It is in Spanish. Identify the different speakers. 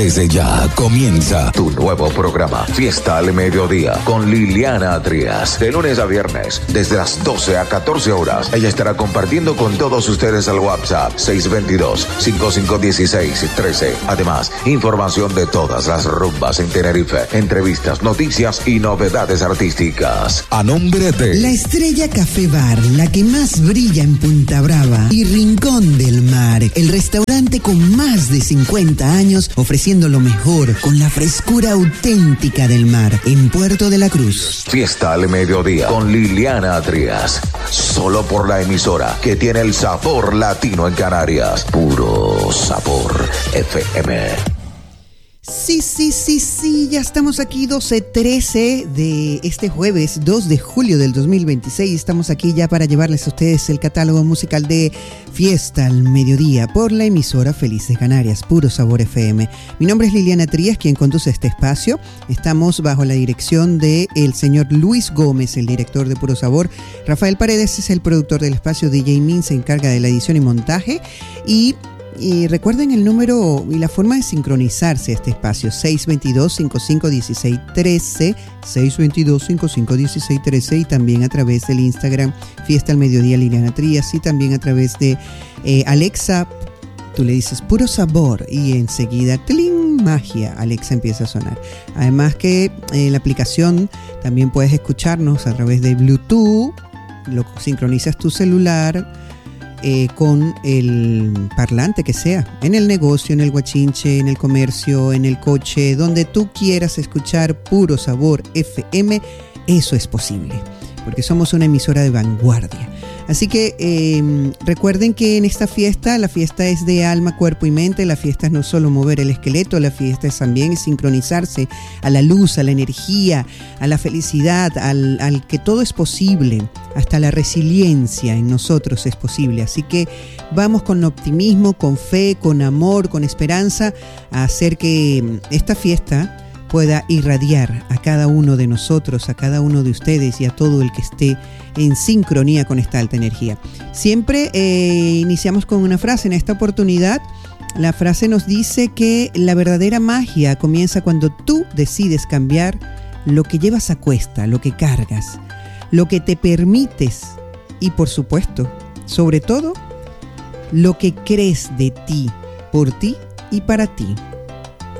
Speaker 1: Desde ya comienza tu nuevo programa Fiesta al Mediodía con Liliana Trías. De lunes a viernes, desde las 12 a 14 horas. Ella estará compartiendo con todos ustedes el WhatsApp 622-5516-13. Además, información de todas las rumbas en Tenerife, entrevistas, noticias y novedades artísticas. A nombre de
Speaker 2: La Estrella Café Bar, la que más brilla en Punta Brava y Rincón del Mar. El restaurante con más de 50 años ofreciendo lo mejor con la frescura auténtica del mar en Puerto de la Cruz.
Speaker 1: Fiesta al Mediodía con Liliana Trías. Solo por la emisora que tiene el sabor latino en Canarias. Puro Sabor FM.
Speaker 2: Sí, ya estamos aquí 12:13 de este jueves 2 de julio del 2026. Estamos aquí ya para llevarles a ustedes el catálogo musical de Fiesta al Mediodía por la emisora Felices Canarias, Puro Sabor FM. Mi nombre es Liliana Trías, quien conduce este espacio. Estamos bajo la dirección del señor Luis Gómez, el director de Puro Sabor. Rafael Paredes es el productor del espacio. DJ Min se encarga de la edición y montaje. Y recuerden el número y la forma de sincronizarse a este espacio: 622-5516-13, 622-5516-13, y también a través del Instagram Fiesta al Mediodía Liliana Trías, y también a través de Alexa. Tú le dices Puro Sabor y enseguida ¡tling! Magia, Alexa empieza a sonar. Además que la aplicación también puedes escucharnos a través de Bluetooth. Lo sincronizas tu celular con el parlante que sea, en el negocio, en el guachinche, en el comercio, en el coche, donde tú quieras escuchar Puro Sabor FM. Eso es posible, porque somos una emisora de vanguardia. Así que recuerden que en esta fiesta, la fiesta es de alma, cuerpo y mente. La fiesta es no solo mover el esqueleto, la fiesta es también sincronizarse a la luz, a la energía, a la felicidad, al que todo es posible. Hasta la resiliencia en nosotros es posible. Así que vamos con optimismo, con fe, con amor, con esperanza, a hacer que esta fiesta pueda irradiar a cada uno de nosotros, a cada uno de ustedes y a todo el que esté en sincronía con esta alta energía. Siempre iniciamos con una frase. En esta oportunidad, la frase nos dice que la verdadera magia comienza cuando tú decides cambiar lo que llevas a cuesta, lo que cargas, lo que te permites y, por supuesto, sobre todo, lo que crees de ti, por ti y para ti.